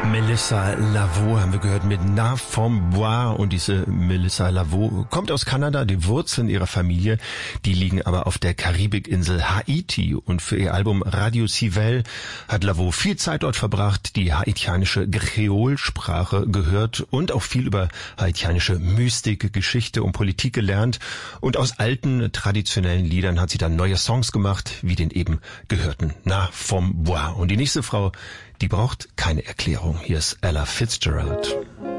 Melissa Lavo haben wir gehört mit Na Vom Bois, und diese Melissa Lavo kommt aus Kanada. Die Wurzeln ihrer Familie, die liegen aber auf der Karibikinsel Haiti, und für ihr Album Radio Civil hat Lavo viel Zeit dort verbracht, die haitianische Kreolsprache gehört und auch viel über haitianische Mystik, Geschichte und Politik gelernt, und aus alten traditionellen Liedern hat sie dann neue Songs gemacht, wie den eben gehörten Na Vom Bois. Und die nächste Frau, die braucht keine Erklärung. Hier ist Ella Fitzgerald.